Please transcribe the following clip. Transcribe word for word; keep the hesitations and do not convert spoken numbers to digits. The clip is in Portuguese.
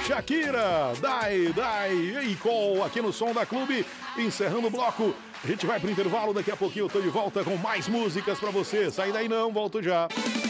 Shakira, Dai, Dai e Cole aqui no Som da Clube, encerrando o bloco. A gente vai pro intervalo, daqui a pouquinho eu tô de volta com mais músicas pra você. Sai daí não, volto já.